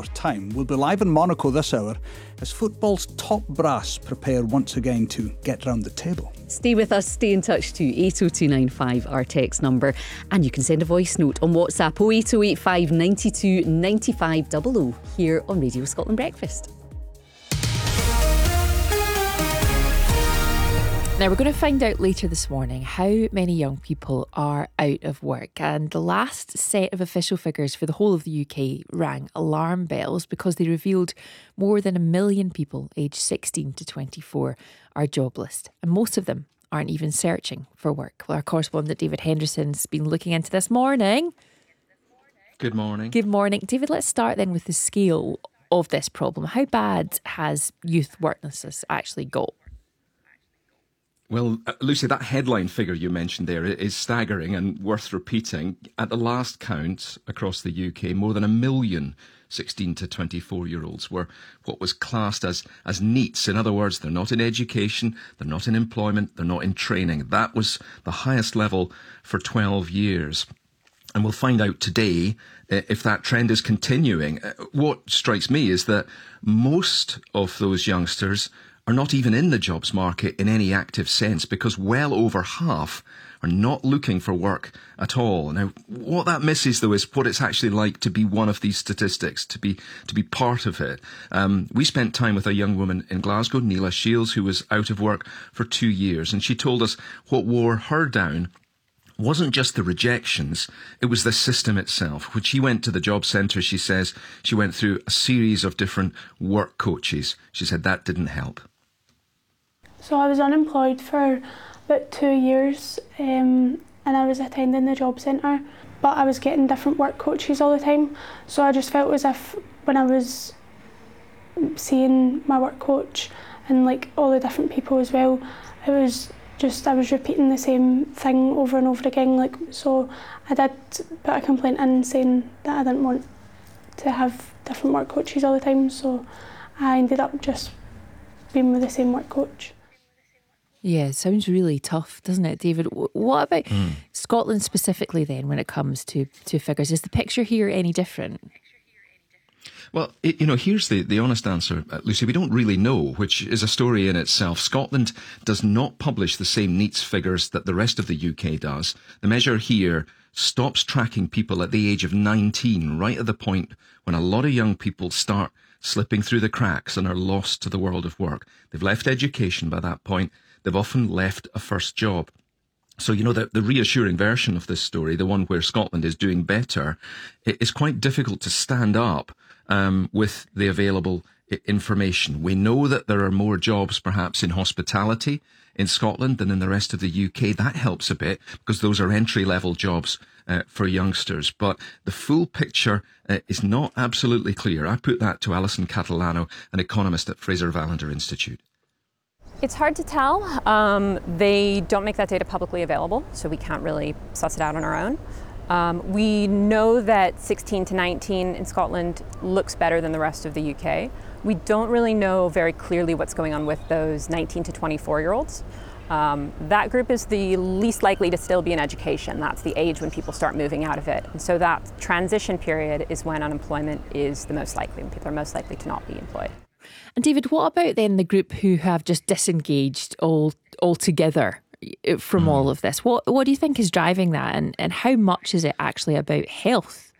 our time. We'll be live in Monaco this hour as football's top brass prepare once again to get round the table. Stay with us, stay in touch to 80295, our text number, and you can send a voice note on WhatsApp 08085 92 95 00 here on Radio Scotland Breakfast. Now, we're going to find out later this morning how many young people are out of work. And the last set of official figures for the whole of the UK rang alarm bells because they revealed more than 1 million people aged 16 to 24 are jobless. And most of them aren't even searching for work. Well, our correspondent David Henderson's been looking into this morning. Good morning. Good morning. David, let's start then with the scale of this problem. How bad has youth worklessness actually got? Well, Lucy, that headline figure you mentioned there is staggering and worth repeating. At the last count across the UK, more than 1 million 16 to 24-year-olds were what was classed as NEETs. In other words, they're not in education, they're not in employment, they're not in training. That was the highest level for 12 years. And we'll find out today if that trend is continuing. What strikes me is that most of those youngsters are not even in the jobs market in any active sense, because well over half are not looking for work at all. Now, what that misses, though, is what it's actually like to be one of these statistics, to be part of it. We spent time with a young woman in Glasgow, Neela Shields, who was out of work for 2 years, and she told us what wore her down wasn't just the rejections, it was the system itself. When she went to the job centre, she says she went through a series of different work coaches. She said that didn't help. So I was unemployed for about 2 years and I was attending the job centre, but I was getting different work coaches all the time. So I just felt as if when I was seeing my work coach and like all the different people as well, it was just I was repeating the same thing over and over again. Like, so I did put a complaint in saying that I didn't want to have different work coaches all the time. So I ended up just being with the same work coach. Yeah, it sounds really tough, doesn't it, David? What about Scotland specifically then when it comes to figures? Is the picture here any different? Well, here's the honest answer, Lucy. We don't really know, which is a story in itself. Scotland does not publish the same NEETs figures that the rest of the UK does. The measure here stops tracking people at the age of 19, right at the point when a lot of young people start slipping through the cracks and are lost to the world of work. They've left education by that point. They've often left a first job. So, the reassuring version of this story, the one where Scotland is doing better, it is quite difficult to stand up with the available information. We know that there are more jobs perhaps in hospitality in Scotland than in the rest of the UK. That helps a bit because those are entry-level jobs for youngsters. But the full picture is not absolutely clear. I put that to Alison Catalano, an economist at Fraser Vallender Institute. It's hard to tell. They don't make that data publicly available, so we can't really suss it out on our own. We know that 16 to 19 in Scotland looks better than the rest of the UK. We don't really know very clearly what's going on with those 19 to 24-year-olds. That group is the least likely to still be in education. That's the age when people start moving out of it. And so that transition period is when unemployment is the most likely, when people are most likely to not be employed. And David, what about then the group who have just disengaged altogether from all of this? What do you think is driving that, and how much is it actually about health?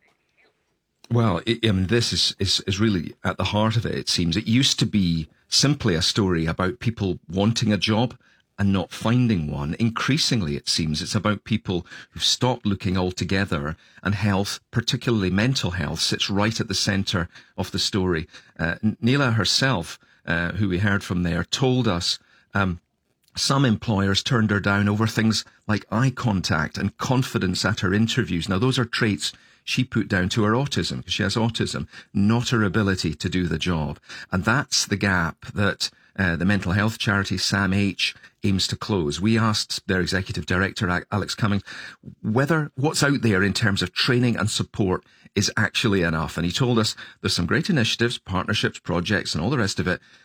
Well, this is really at the heart of it, it seems. It used to be simply a story about people wanting a job and not finding one. Increasingly, it seems, it's about people who've stopped looking altogether, and health, particularly mental health, sits right at the centre of the story. Neela herself, who we heard from there, told us some employers turned her down over things like eye contact and confidence at her interviews. Now, those are traits she put down to her autism, because she has autism, not her ability to do the job. And that's the gap that the mental health charity SAMH aims to close. We asked their executive director, Alex Cummings, whether what's out there in terms of training and support is actually enough. And he told us there's some great initiatives, partnerships, projects and all the rest of it,